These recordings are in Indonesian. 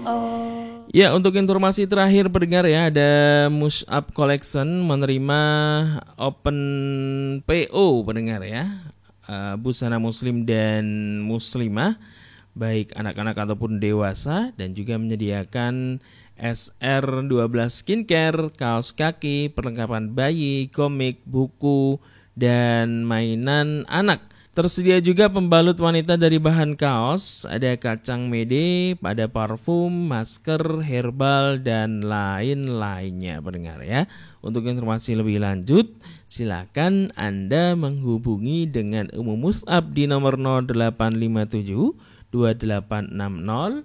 Ya, untuk informasi terakhir pendengar ya, ada Mus'ab Collection menerima open PO pendengar ya, busana muslim dan muslimah, baik anak-anak ataupun dewasa, dan juga menyediakan SR12 skincare, kaos kaki, perlengkapan bayi, komik, buku, dan mainan anak. Tersedia juga pembalut wanita dari bahan kaos, ada kacang mede, ada parfum, masker, herbal, dan lain-lainnya pendengar ya. Untuk informasi lebih lanjut, silakan Anda menghubungi dengan Umu Mus'ab di nomor 0857 2860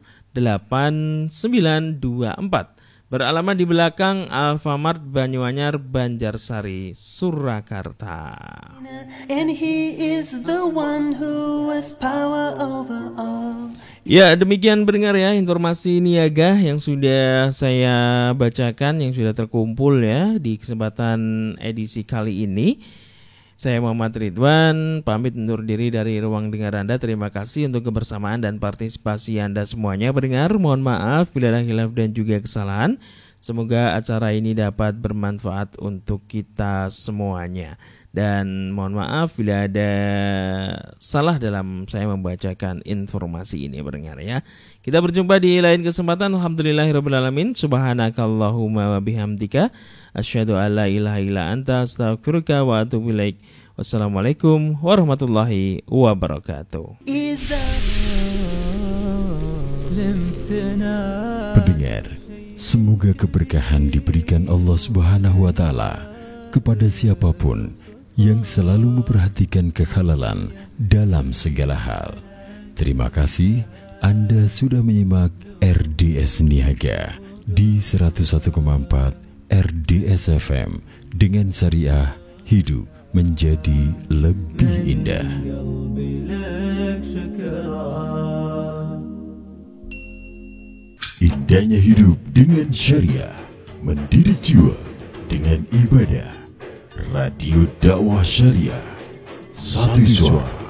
8924. Beralamat di belakang Alfamart Banyuanyar, Banjarsari, Surakarta. And he is the one who has power over all. Ya, demikian pendengar ya informasi niaga yang sudah saya bacakan, yang sudah terkumpul ya di kesempatan edisi kali ini. Saya Muhammad Ridwan, pamit undur diri dari ruang dengar Anda. Terima kasih untuk kebersamaan dan partisipasi Anda semuanya pendengar. Mohon maaf bila ada khilaf dan juga kesalahan. Semoga acara ini dapat bermanfaat untuk kita semuanya. Dan mohon maaf bila ada salah dalam saya membacakan informasi ini pendengar ya. Kita berjumpa di lain kesempatan. Alhamdulillahirrabbilalamin. Subhanakallahumma wa bihamdika asyhadu an la ilaha illa anta astaghfiruka wa atubu ilaik. Wassalamualaikum warahmatullahi wabarakatuh. Pendengar, semoga keberkahan diberikan Allah Subhanahu wa taala kepada siapapun yang selalu memperhatikan kehalalan dalam segala hal. Terima kasih Anda sudah menyimak RDS Niaga di 101,4 RDS FM dengan syariah hidup menjadi lebih indah. Indahnya hidup dengan syariah, mendidik jiwa dengan ibadah. Radio Dakwah Syariah, satu suara